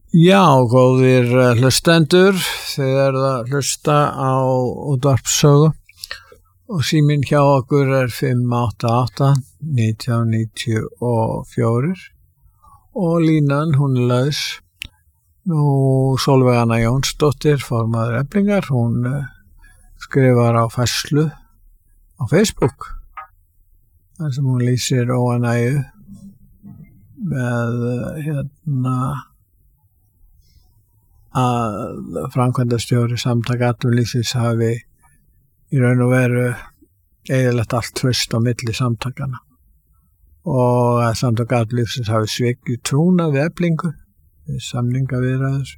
Já, góðir hlustendur, þið eruð að hlusta á útvarpssögu og síminn hjá okkur 588-1994 og línan hún laus. Nú Sólveig Anna Jónsdóttir, formaður Eflingar, hún skrifar á færslu á Facebook þar sem hún lýsir óánægju með að framkvæmdastjóri Samtaka atvinnulífsins hafi í raun og veru eyðilagt allt traust á milli samtakana og að Samtaka atvinnulífsins hafi svikið trúna við Eflingu við samningaviðræður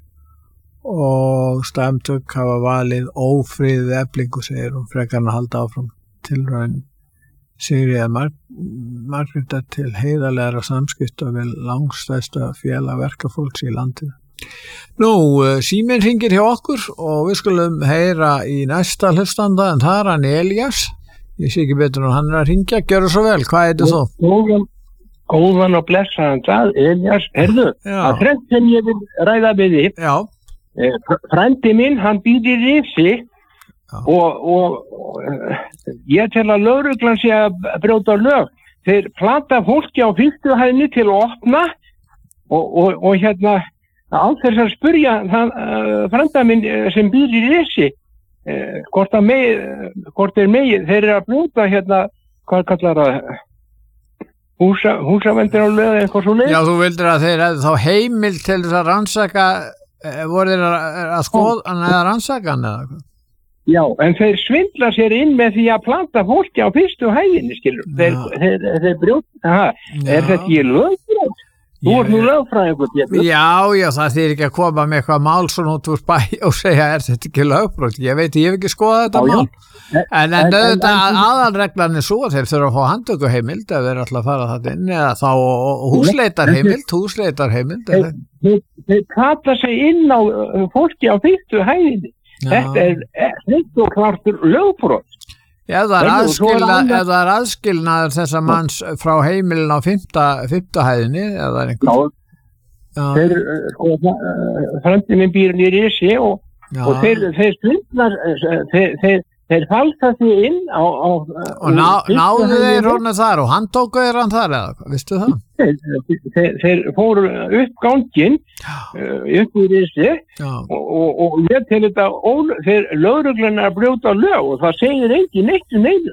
og Samtök hafa valið ófrið við Eflingu, segir hún, frekar en að halda áfram tilraun Sigríðar Margrétar til heiðarlegra samskipta við langstærsta félag verkafólks í landinu. Nú, síminn hringir hjá okkur og við skulum heyra í næsta hlustanda en það hann Elías. Ég sé ekki betur en hann að hringja. Gjörðu svo vel, hvað heitir þú? Góðan og blessaðan dag, Elías. Herðu, að þrennt sem ég vil ræða við þig. Já. Frændi minn, hann býr í Rifsi og ég tel að lögreglan sé að brjóta lög. Þeir plata fólki á 50 hæðinni til að opna og hérna á þess að spyrja frænda minn sem býr í Rifsi hvort er megið, þeir eru að brjóta hérna, hvað kallar það, húsavendir á lög eitthvað svo leið. Já, þú vildir að þeir hefðu þá heimild til þess að rannsaka, voru þeir að skoða eða rannsaka hann eða hvað? Já, en þeir svindla sér inn með því að planta fólki á fyrstu hæðinni, skilur. Þeir brjóta, er þetta í lögbrot? Þú ert nú lögfræðingur, Pétur. Já, það þýðir ekki að koma með eitthvað mál svona út úr bæ og segja, er þetta ekki lögbrot? Ég veit, ég hef ekki skoðað þetta mál. En aðalreglan svo að þeir þurfa að fá handtökuheimild ef þeir ætla að fara það inn, eða þá húsleitarheimild. Þeir plata sig inn á fólki á fyrstu hæðinni. Þetta er og klartur lögbrot. Eða er aðskilnaður þessa manns frá heimilin á 5. hæðinni eða einhver. Þeir frændi minn býr í Rifsi og þeir svindlar, þeir falta því inn á og náðu þeir honum þar og hann tóku þeir hann þar eða, vistu það? Þeir fóru upp ganginn upp í Rifsi og ég til þetta þeir lögregluna að brjóta lög og það segir engin neitt neinu.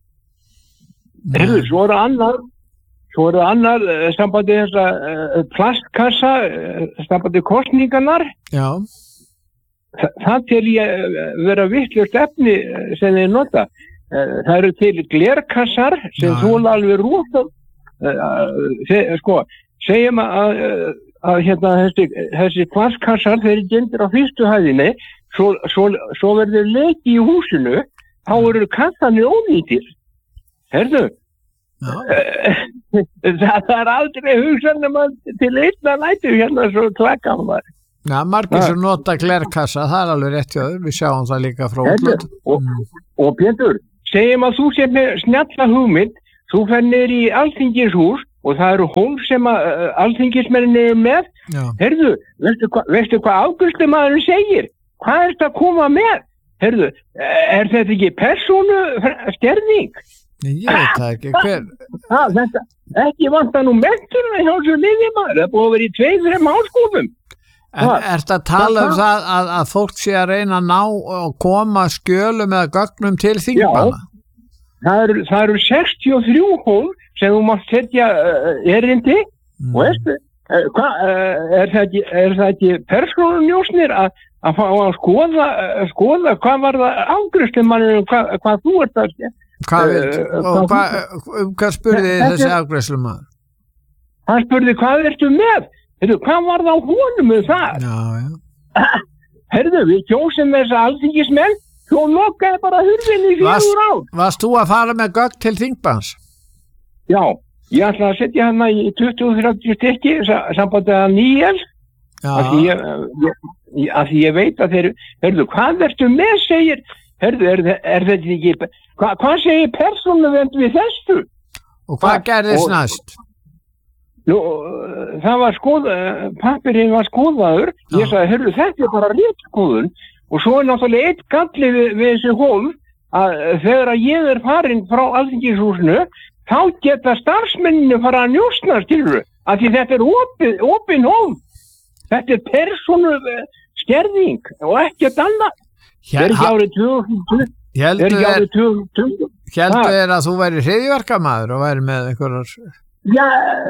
Svo eru annar sambandi þessa plastkassa sambandi kosningarnar. Já. Það til ég vera vitlaust efni sem þeir nota. Það eru til glerkassar sem þola alveg rosa. Segjum að hérna þessi plastkassar þeir gendir á fyrstu hæðinni, svo verður leki í húsinu, þá eru kassanir ónýtir. Herðu? Það er aldrei hugsanum til einna nætu hérna svo klakkan var. Já, margir sem nota glerkassa, það er alveg rétt hjá þér, við sjáum það líka frá útlönd. Og Pétur, segjum að þú sé með snjalla hugmynd, þú fer niður í Alþingishús og það eru hólf sem alþingismennin eru með. Herðu, veistu hvað afgreiðslumaðurinn segir? Hvað er þetta að koma með? Herðu, er þetta ekki persónu skerðing? Ég veit það ekki, hver? Þetta, ekki vantar nú menturna hjá þessu liðjamaður, það er búið að vera í 2-3 háskólum. En ertu að tala það að fólk sé að reyna að ná og koma skjölum eða gögnum til þingmanna? Já, það eru 63 hól sem þú mátt setja erindi og veistu, er það ekki persónunjósnir að fá að skoða hvað var það afgreiðslumanninn hvað þú ert að hvað spurði þessi afgreiðslumaður? Hann spurði hvað ertu með? Hvað var það á honum með það? Já. Herðu, við kjósum þessa alþingismenn, svo lokaði bara hurðinni í 4 ár. Varst þú að fara með gögn til þingmanns? Já, ég ætla að setja hana í 20-30 stykki, sambandið að Níels, af því ég veit að þeir, herðu, hvað ertu með, segir, herðu, er þetta ekki, hvað segir persónuvernd við þessu? Og hvað gerðist næst? Nú, það var pappirinn var skoðaður, ég sagði, heyrðu, þetta bara ritskoðun og svo náttúrulega eitt galli við þessi hólf að þegar ég farin frá Alþingishúsinu, þá geta starfsmenninu fara að njósna, skilurðu, af því þetta opin hólf. Þetta persónu skerðing og ekkert annað. Er ekki árið 2020? Héldu að þú væri hryðjuverkamaður og væri með einhverjar... Já,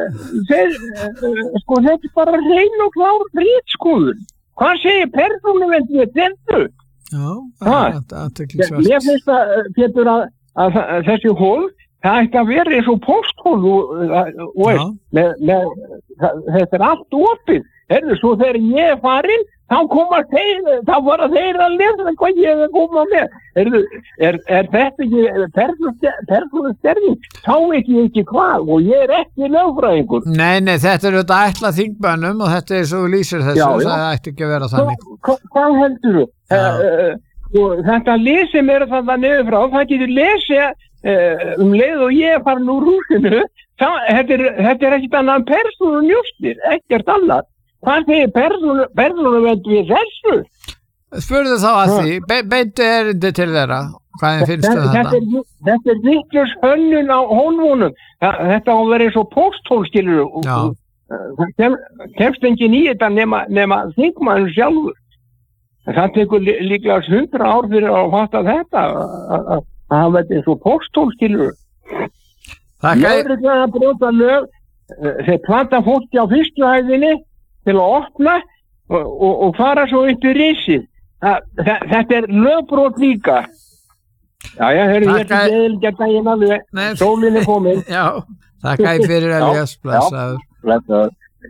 þetta bara hrein og klár ritskoðun. Hvað segir persónuvernd við þetta? Já, það er klíksvært. Ég finnst að, Pétur, að þessi hólf, það ætti að vera eins og posthólf og þetta allt opið. Svo þegar ég farin, þá voru þeir að lesa hvað ég koma með. Þetta ekki persónusterfing? Þá ekki hvað og ég ekki lögfræðingur. Nei, þetta þetta ætla þingbönnum og þetta svo lýsir þessu og það ætti ekki að vera þannig. Hvað heldur þú? Þetta lesi mér þarna niður frá, það getur lesið leið og ég farin úr húsinu, þetta ekkert annað persónunjóstir, ekkert annað. Hvað segir persónuvernd við þessu? Spurðu þá að því, beintu erindi til þeirra, hvað finnst þetta? Þetta vitlaus hönnun á hólfunum, þetta á að vera eins og pósthól, skilur þú, kemst enginn í þetta nema þingmaður sjálfur. Það tekur líklega 100 ár fyrir að fatta þetta, að hafa þetta eins og pósthól, skilur þú. Lögreglan að brjóta lög, þeir planta fólki á fyrstu hæðinni, til að opna og fara svo upp í risið. Þetta lögbrot líka. Já, ég ekki eðilgert daginn alveg. Sólinn komin. Já, þakka ég fyrir að lesa, blessaður.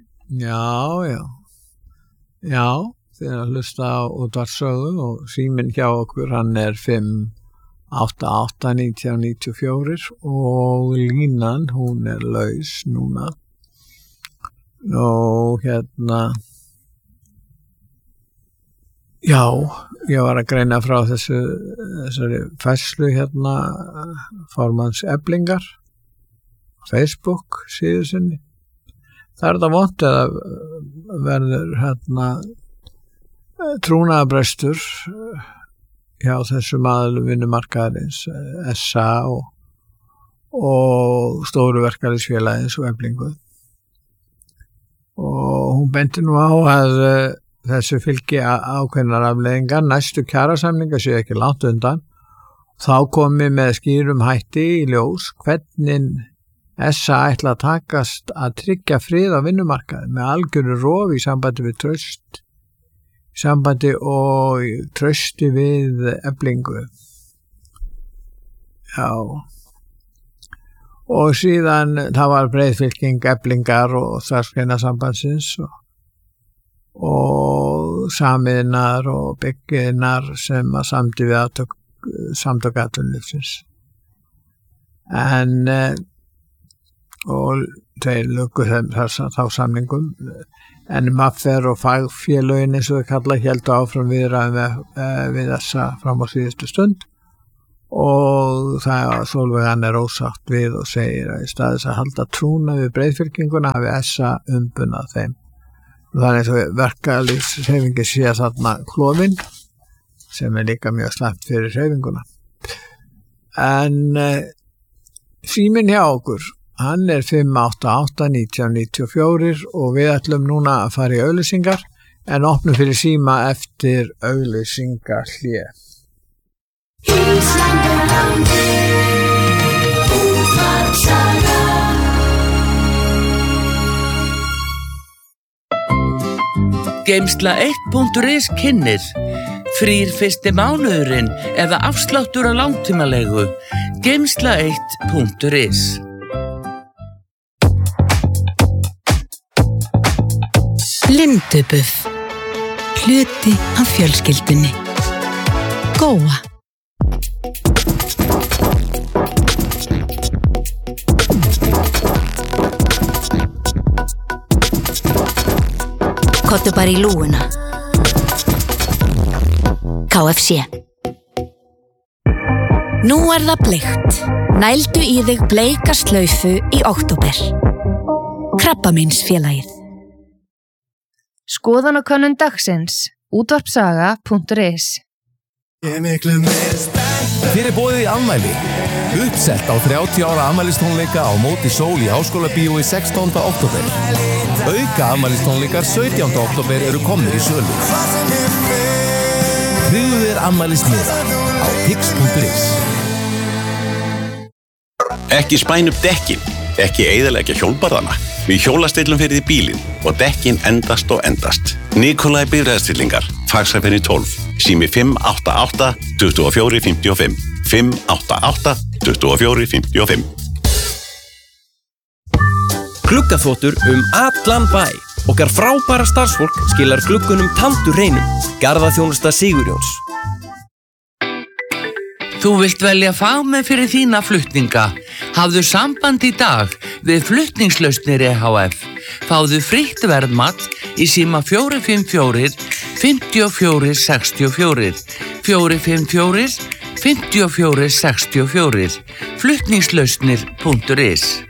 Já, þið að hlusta á útvarpssögu og síminn hjá okkur, hann 588-1994 og línan, hún laus núna. Nú, já, ég var að greina frá þessari færslu formanns Eflingar, Facebook síðu sinni. Það þetta vont að verður trúnaðarbrestur hjá þessum aðilum vinnumarkaðarins, SA og stóru verkalýðsfélagins og Eflingu. Og hún benti nú á að þessu fylgi ákveðnar afleiðingar, næstu kjarasamningar séu ekki langt undan, þá komi með skýrum hætti í ljós hvernig SA ætla að takast að tryggja frið á vinnumarkaði með algjöru rof í sambandi við traust, í sambandi og trausti við Eflingu. Já. Og síðan það var breiðfylking Eflingar og Starfsgreinasambandsins og samiðnar og bygginar sem að samdi við samtök atvinnulífsins. Og þeir luku þá samningum en MAFR og fagfélögin eins og þau kalla héldu áfram viðræðum við þessa fram á síðustu stund. Og það Sólveig ósátt við og segir að í staðis að halda trúna við breiðfylkinguna hafi SA umbunað þeim. Þannig að verkalýðshreyfingin sé þarna klofin sem líka mjög slæmt fyrir hreyfinguna. En síminn hjá okkur, hann 588-1994 og við ætlum núna að fara í auglýsingar en opnum fyrir síma eftir auglýsingahlé. Geimsla1.is kynnir frýr fyrsti mánuðurinn eða afsláttur á langtímalegu. Geimsla1.is. Lindubuff. Hluti af fjölskyldunni. Góa. Kottu bara í lúuna. KFC. Nú það bleikt. Nældu í þig bleika slaufu í október. Krabbameinsfélagið. Skoðanakönnun dagsins. Útvarpsaga.is. Þér boðið í afmæli. Uppsett á 30 ára afmælistónleika á Móti Sól í Háskólabíói 16. október. Auka afmælistónleikar 17. október eru komnir í sölu. Tryggðu þér afmælismiða á tix.is. Ekki spæn upp dekkin, ekki eyðileggja hjólbarðana. Við hjólastillum fyrir því bílinn og dekkin endast og endast. Nikolai bifreiðastillingar, Faxafenni 12, sími 588 24 55, 588 24 55. Gluggaþvottur allan bæ. Okkar frábæra starfsfólk skilar gluggunum tandur hreinum. Garðaþjónusta Sigurjóns. Þú vilt velja fagmenn fyrir þína flutninga. Hafðu samband í dag við Flutningslausnir EHF. Fáðu frítt verðmat í síma 454 54 64 454 54 64 flutningslausnir.is